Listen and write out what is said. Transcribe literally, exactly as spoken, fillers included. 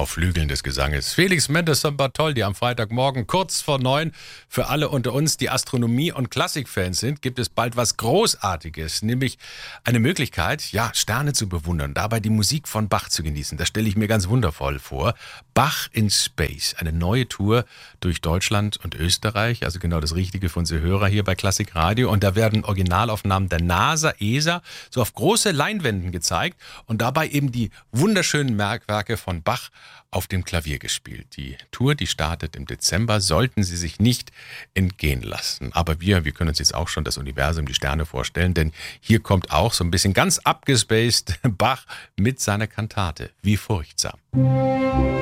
auf Flügeln des Gesanges. Felix Mendelssohn Bartholdy am Freitagmorgen kurz vor neun. Für alle unter uns, die Astronomie- und Klassikfans sind, gibt es bald was Großartiges, nämlich eine Möglichkeit, ja, Sterne zu bewundern, dabei die Musik von Bach zu genießen. Das stelle ich mir ganz wundervoll vor. Bach in Space, eine neue Tour durch Deutschland und Österreich, also genau das Richtige für unsere Hörer hier bei Klassik Radio. Und da werden Originalaufnahmen der NASA, E S A, so auf große Leinwänden gezeigt und dabei eben die wunderschönen Werke von Bach auf dem Klavier gespielt. Die Tour, die startet im Dezember, sollten Sie sich nicht entgehen lassen. Aber wir, wir können uns jetzt auch schon das Universum, die Sterne vorstellen, denn hier kommt auch so ein bisschen ganz abgespaced Bach mit seiner Kantate. Wie furchtsam.